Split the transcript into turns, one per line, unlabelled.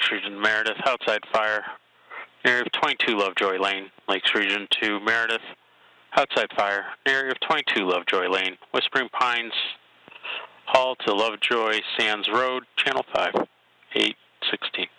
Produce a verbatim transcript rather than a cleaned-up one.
Lakes Region Meredith, outside fire. Area of twenty-two Lovejoy Lane, Lakes Region to Meredith, outside fire. Area of twenty-two Lovejoy Lane, Whispering Pines, Hall to Lovejoy Sands Road, Channel five, eight sixteen.